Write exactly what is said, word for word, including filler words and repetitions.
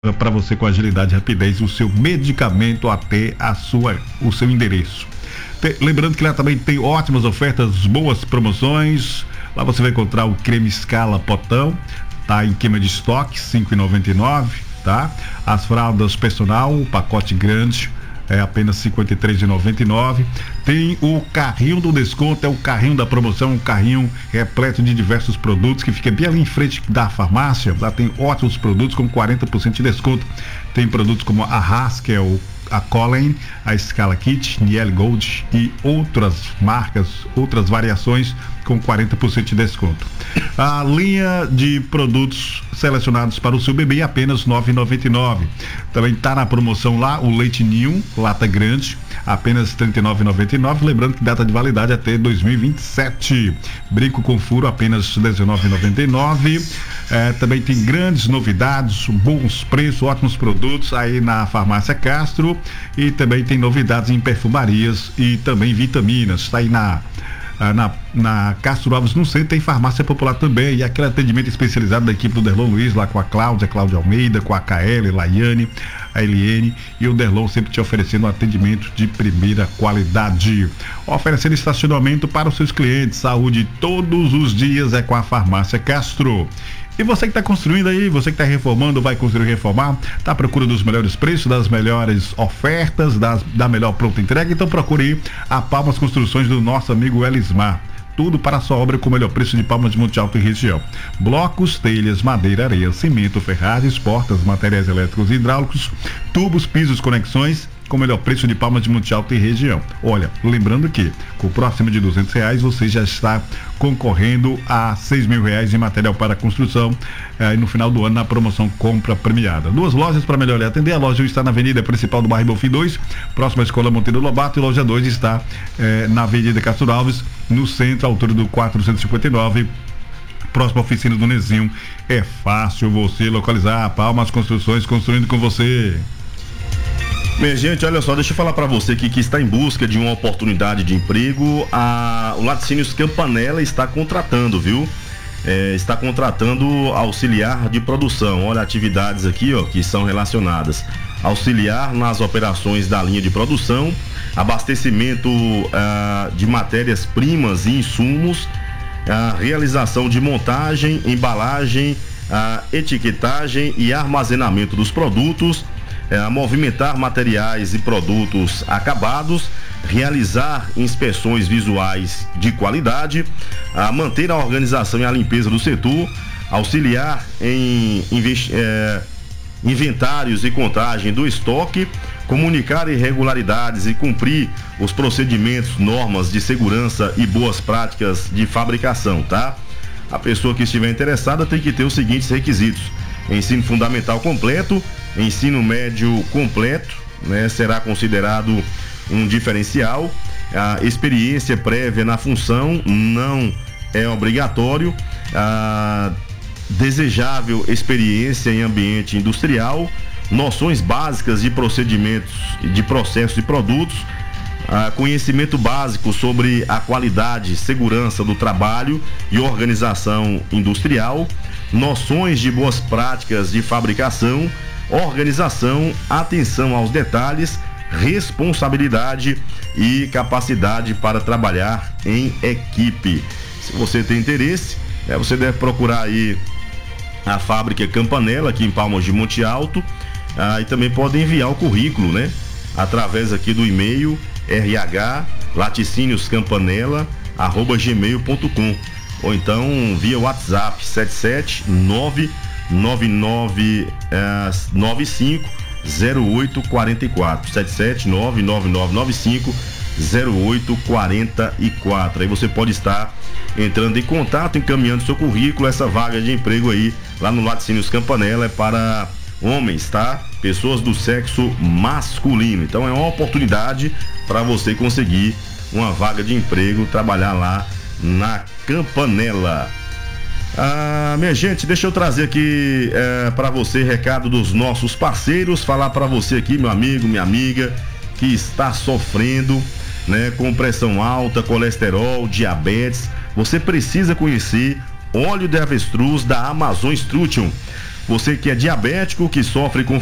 para você com agilidade e rapidez o seu medicamento até a sua, o seu endereço. Tem, lembrando que lá também tem ótimas ofertas, boas promoções. Lá você vai encontrar o creme Scala Potão, tá em queima de estoque, cinco reais e noventa e nove centavos, tá? As fraldas personal, o pacote grande é apenas cinquenta e três reais e noventa e nove centavos. Tem o carrinho do desconto, é o carrinho da promoção, um carrinho repleto de diversos produtos que fica bem ali em frente da farmácia. Lá tem ótimos produtos com quarenta por cento de desconto. Tem produtos como a Haskell, a Collen, a Scala Kit, Niel Gold e outras marcas, outras variações com quarenta por cento de desconto. A linha de produtos selecionados para o seu bebê apenas nove reais e noventa e nove centavos. Também está na promoção lá o leite ninho, lata grande, apenas trinta e nove reais e noventa e nove centavos. Lembrando que data de validade até dois mil e vinte e sete. Brinco com furo apenas dezenove reais e noventa e nove centavos. É, também tem grandes novidades, bons preços, ótimos produtos aí na Farmácia Castro, e também tem novidades em perfumarias e também vitaminas. Está aí na Na, na Castro Alves, no centro, tem farmácia popular também, e aquele atendimento especializado da equipe do Derlon Luiz, lá com a Cláudia, Cláudia Almeida, com a K L, Laiane, a Eliene, e o Derlon sempre te oferecendo um atendimento de primeira qualidade, oferecendo estacionamento para os seus clientes. Saúde todos os dias é com a Farmácia Castro. E você que está construindo aí, você que está reformando, vai construir e reformar, está à procura dos melhores preços, das melhores ofertas, das, da melhor pronta entrega, então procure aí a Palmas Construções do nosso amigo Elismar. Tudo para a sua obra com o melhor preço de Palmas de Monte Alto e região. Blocos, telhas, madeira, areia, cimento, ferragens, portas, materiais elétricos e hidráulicos, tubos, pisos, conexões, com o melhor preço de Palmas de Monte Alto e região. Olha, lembrando que com o próximo de duzentos reais você já está concorrendo a seis mil reais em material para construção, eh, e no final do ano na promoção compra premiada. Duas lojas para melhor lhe atender. A loja um está na avenida principal do bairro Bonfim dois, próxima à Escola Monteiro Lobato, e loja dois está eh, na avenida Castro Alves, no centro, à altura do quatrocentos e cinquenta e nove, próxima à oficina do Nezinho. É fácil você localizar. Palmas Construções, construindo com você. Minha gente, olha só, deixa eu falar para você aqui que está em busca de uma oportunidade de emprego. A, o Laticínios Campanella está contratando, viu? É, está contratando auxiliar de produção. Olha, atividades aqui, ó, que são relacionadas: auxiliar nas operações da linha de produção, abastecimento ah, de matérias-primas e insumos, a realização de montagem, embalagem, a etiquetagem e armazenamento dos produtos, a movimentar materiais e produtos acabados, realizar inspeções visuais de qualidade, a manter a organização e a limpeza do setor, auxiliar em investi- é, inventários e contagem do estoque, comunicar irregularidades e cumprir os procedimentos, normas de segurança e boas práticas de fabricação, tá? A pessoa que estiver interessada tem que ter os seguintes requisitos: ensino fundamental completo, ensino médio completo, né, será considerado um diferencial. A experiência prévia na função não é obrigatório. A desejável experiência em ambiente industrial, noções básicas de procedimentos, de processos e produtos, a conhecimento básico sobre a qualidade, segurança do trabalho e organização industrial, noções de boas práticas de fabricação, organização, atenção aos detalhes, responsabilidade e capacidade para trabalhar em equipe. Se você tem interesse, é, você deve procurar aí a fábrica Campanella, aqui em Palmas de Monte Alto, ah, e também pode enviar o currículo, né? Através aqui do e-mail r h laticínios campanella arroba gmail ponto com, ou então via WhatsApp sete sete nove nove nove nove cinco zero oito quatro quatro, sete sete nove nove nove nove cinco zero oito quatro quatro. Aí você pode estar entrando em contato, encaminhando seu currículo. Essa vaga de emprego aí lá no Laticínios Campanella é para homens, tá? Pessoas do sexo masculino. Então é uma oportunidade para você conseguir uma vaga de emprego, trabalhar lá na Campanella. Ah, minha gente, deixa eu trazer aqui é, para você recado dos nossos parceiros, falar para você aqui, meu amigo, minha amiga, que está sofrendo, né, com pressão alta, colesterol, diabetes. Você precisa conhecer óleo de avestruz da Amazon Strution. Você que é diabético, que sofre com